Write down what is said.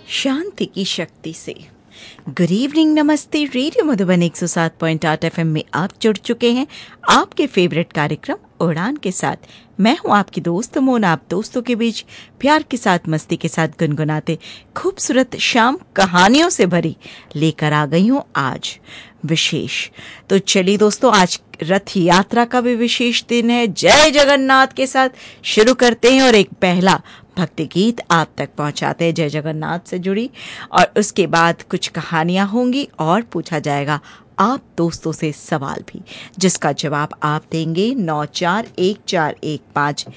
शांति की शक्ति से। गुड इवनिंग, नमस्ते। रेडियो मधुबन 107.8 FM में आप जुड़ चुके हैं आपके फेवरेट कार्यक्रम उड़ान के साथ। मैं हूं आपकी दोस्त मोना। आप दोस्तों के बीच प्यार के साथ, मस्ती के साथ गुनगुनाते खूबसूरत शाम कहानियों से भरी लेकर आ गई हूं आज विशेष। तो चलिए दोस्तों, आज रथ यात्रा का भी विशेष दिन है। जय जगन्नाथ के साथ शुरू करते हैं और एक पहला भक्ति गीत आप तक पहुंचाते हैं जय जगन्नाथ से जुड़ी, और उसके बाद कुछ कहानियां होंगी और पूछा जाएगा आप दोस्तों से सवाल भी, जिसका जवाब आप देंगे 941415